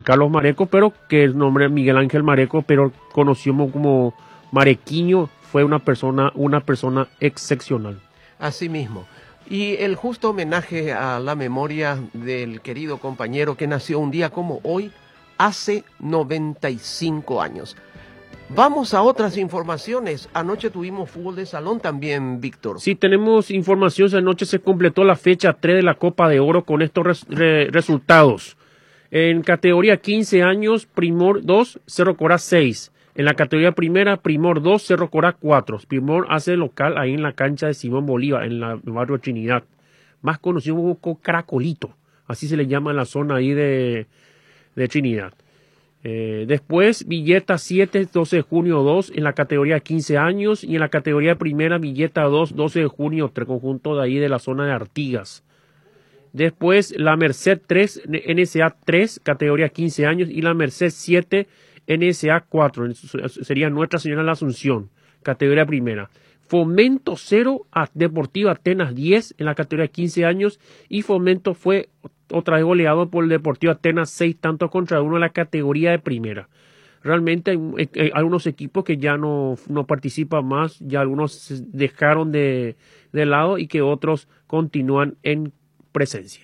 Carlos Mareco, pero que el nombre es Miguel Ángel Mareco, pero conocido como Marequiño, fue una persona excepcional. Así mismo. Y el justo homenaje a la memoria del querido compañero que nació un día como hoy, hace 95 años. Vamos a otras informaciones. Anoche tuvimos fútbol de salón también, Víctor. Sí, tenemos información. Anoche se completó la fecha 3 de la Copa de Oro con estos resultados. En categoría 15 años, Primor 2, Cerro Corá 6. En la categoría primera, Primor 2, Cerro Corá 4. Primor hace local ahí en la cancha de Simón Bolívar, en el barrio Trinidad. Más conocido como Caracolito. Así se le llama en la zona ahí de Trinidad. Después, Villeta 7, 12 de junio 2 en la categoría 15 años y en la categoría primera, Villeta 2, 12 de junio, 3 conjuntos de ahí de la zona de Artigas. Después, la Merced 3, NSA 3, categoría 15 años y la Merced 7, NSA 4, sería Nuestra Señora de la Asunción, categoría primera. Fomento 0, Deportivo Atenas 10 en la categoría 15 años y Fomento fue otra vez goleado por el Deportivo Atenas 6 tantos contra 1 en la categoría de primera. Realmente hay algunos equipos que ya no participan más, ya algunos se dejaron de lado y que otros continúan en presencia.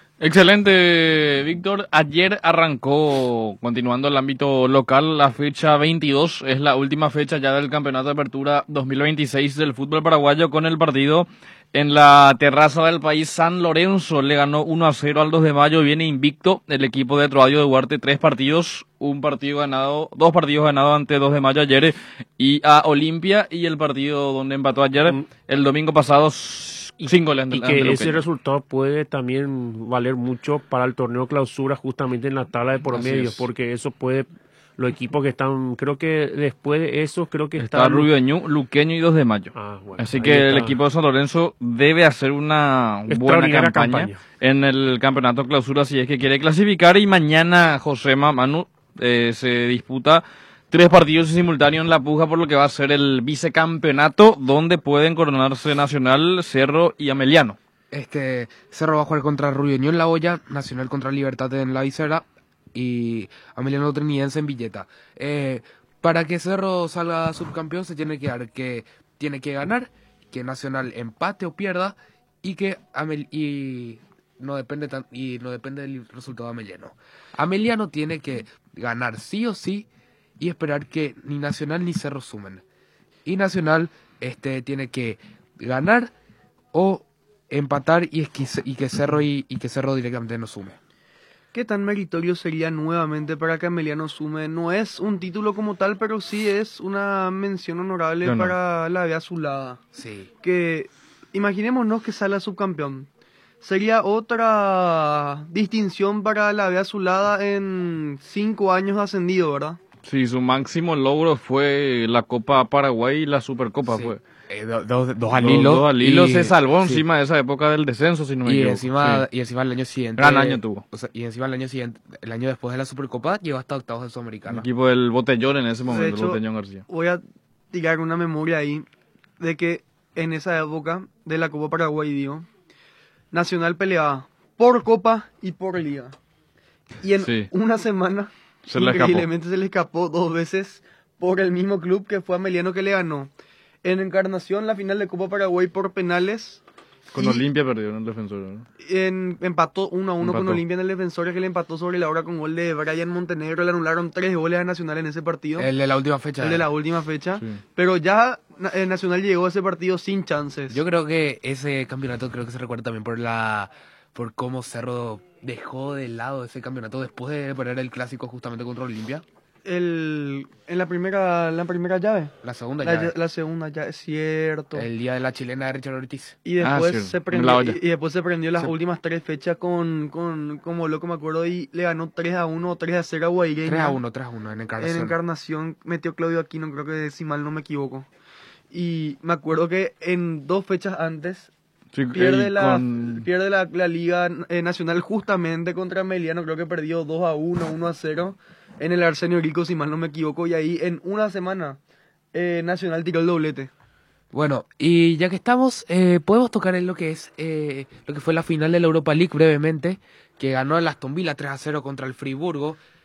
Excelente, Víctor. Ayer arrancó, continuando el ámbito local, la fecha 22. Es la última fecha ya del Campeonato de Apertura 2026 del fútbol paraguayo con el partido en la terraza del país. San Lorenzo le ganó 1-0 al 2 de mayo. Viene invicto el equipo de Troadio de Duarte. 3 partidos, 2 partidos ganados ante 2 de mayo ayer y a Olimpia. Y el partido donde empató ayer, el domingo pasado, 5 goles. Y que ese resultado puede también valer mucho para el torneo clausura justamente en la tabla de promedio, porque eso puede, los equipos que están, creo que después de eso, creo que está Rubio Ñu, Luqueño y 2 de mayo. Bueno, así que el equipo de San Lorenzo debe hacer una buena campaña en el campeonato clausura si es que quiere clasificar. Y mañana, Josema, Manu, se disputa 3 partidos simultáneos en la puja por lo que va a ser el vicecampeonato, donde pueden coronarse Nacional, Cerro y Ameliano. Cerro va a jugar contra Rubio Ñu en La Hoya, Nacional contra Libertad en La Visera y Ameliano Trinidense en Villeta. Para que Cerro salga subcampeón se tiene que ganar, que Nacional empate o pierda y no depende del resultado de Ameliano. Ameliano tiene que ganar sí o sí y esperar que ni Nacional ni Cerro sumen. Y Nacional tiene que ganar o empatar y que Cerro directamente no sume. ¿Qué tan meritorio sería nuevamente para que Ameliano sume? No es un título como tal, pero sí es una mención honorable para la B azulada. Sí. Que imaginémonos que sale subcampeón. Sería otra distinción para la B azulada en 5 años ascendido, ¿verdad? Sí, su máximo logro fue la Copa Paraguay y la Supercopa. Sí. Fue. Dos al hilo. Dos al hilo se salvó encima de esa época del descenso, si no me equivoco. Y encima el año siguiente. Gran año tuvo. Y encima el año siguiente, el año después de la Supercopa, llegó hasta octavos de Sudamericana. El equipo del Botellón en ese momento, De hecho, el Botellón García. Voy a tirar una memoria ahí de que en esa época de la Copa Paraguay, Nacional peleaba por Copa y por Liga. Y en una semana, increíblemente se le escapó 2 veces por el mismo club que fue Ameliano que le ganó. En Encarnación, la final de Copa Paraguay por penales. Con Olimpia perdió en el Defensor, ¿no? Empató 1-1 con Olimpia en el Defensor, que le empató sobre la hora con gol de Brian Montenegro. Le anularon 3 goles a Nacional en ese partido. El de la última fecha. Sí. Pero ya Nacional llegó a ese partido sin chances. Yo creo que ese campeonato se recuerda también por cómo Cerro dejó de lado ese campeonato después de perder el clásico justamente contra Olimpia. En la primera llave. La segunda llave. La segunda llave, es cierto. El día de la chilena de Richard Ortiz. Y después se prendió las últimas 3 fechas como loco me acuerdo, y le ganó 3-1 o 3-0 a Guaireña. 3-1 en Encarnación. En Encarnación metió Claudio Aquino, creo que si mal no me equivoco. Y me acuerdo que en 2 fechas antes pierde la Liga Nacional justamente contra Ameliano, creo que perdió 2-1, 1-0 en el Arsenio Rico, si mal no me equivoco, y ahí en una semana Nacional tiró el doblete. Bueno, y ya que estamos, podemos tocar en lo que fue la final de la Europa League brevemente, que ganó el Aston Villa 3-0 contra el Friburgo.